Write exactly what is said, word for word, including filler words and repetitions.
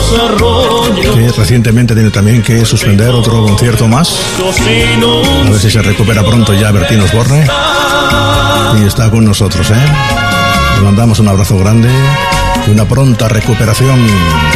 que recientemente tiene también que suspender otro concierto más. A ver si se recupera pronto ya Bertín Osborne. Y está con nosotros, ¿eh? Le mandamos un abrazo grande y una pronta recuperación.